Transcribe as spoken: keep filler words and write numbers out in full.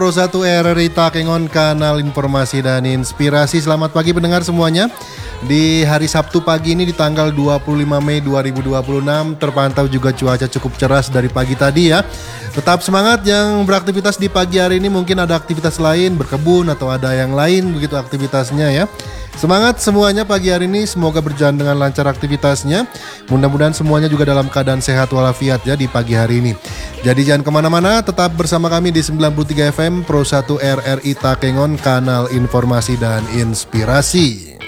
Pro satu R R I Takengon, kanal informasi dan inspirasi. Selamat pagi pendengar semuanya. Di hari Sabtu pagi ini di tanggal dua puluh lima Mei dua ribu dua puluh enam terpantau juga cuaca cukup cerah dari pagi tadi ya. Tetap semangat yang beraktivitas di pagi hari ini, mungkin ada aktivitas lain, berkebun atau ada yang lain begitu aktivitasnya ya. Semangat semuanya pagi hari ini, semoga berjalan dengan lancar aktivitasnya. Mudah-mudahan semuanya juga dalam keadaan sehat walafiat ya di pagi hari ini. Jadi jangan kemana-mana, tetap bersama kami di sembilan puluh tiga F M Pro satu R R I Takengon, kanal informasi dan inspirasi.